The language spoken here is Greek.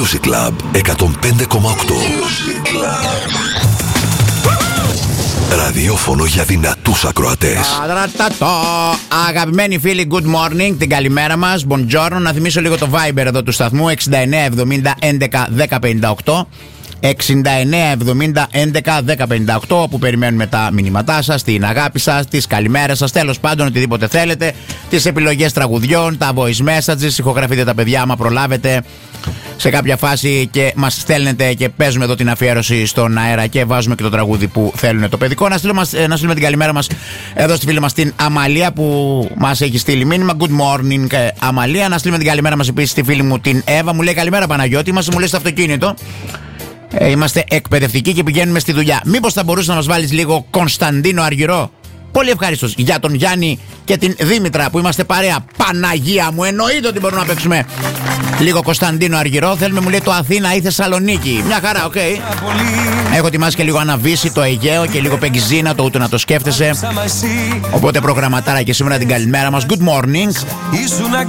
Music Club 105,8. Ραδιόφωνο για δυνατούς ακροατές. Αγαπημένοι φίλοι, good morning, την καλημέρα μας. Buongiorno. Να θυμίσω λίγο το Viber εδώ του σταθμού, 69 70 11 10 58. 69 70 11 10 58, όπου περιμένουμε τα μηνύματά σας, την αγάπη σας, τις καλημέρες σας, τέλος πάντων οτιδήποτε θέλετε, τις επιλογές τραγουδιών, τα voice messages. Ηχογραφείτε τα παιδιά άμα προλάβετε σε κάποια φάση και μας στέλνετε και παίζουμε εδώ την αφιέρωση στον αέρα και βάζουμε και το τραγούδι που θέλουν το παιδικό. Να στείλουμε την καλημέρα μας εδώ στη φίλη μας την Αμαλία που μας έχει στείλει μήνυμα. Good morning, Αμαλία. Να στείλουμε την καλημέρα μας επίσης στη φίλη μου την Εύα. Μου λέει καλημέρα Παναγιώτη, είμαστε, μου λέει στο αυτοκίνητο. Είμαστε εκπαιδευτικοί και πηγαίνουμε στη δουλειά. Μήπως θα μπορούσε να μας βάλεις λίγο Κωνσταντίνο Αργυρό? Πολύ ευχαριστώ. Για τον Γιάννη και την Δήμητρα που είμαστε παρέα. Παναγία μου, εννοείται ότι μπορούμε να παίξουμε λίγο Κωνσταντίνο Αργυρό. Θέλουμε, μου λέει, το Αθήνα ή Θεσσαλονίκη. Μια χαρά, οκ. Έχω ετοιμάσει και λίγο Αναβύση, το Αιγαίο και λίγο Πεγγιζίνα, το ούτε να το σκέφτεσαι. Οπότε προγραμματάρα και σήμερα την καλημέρα μας. Good morning.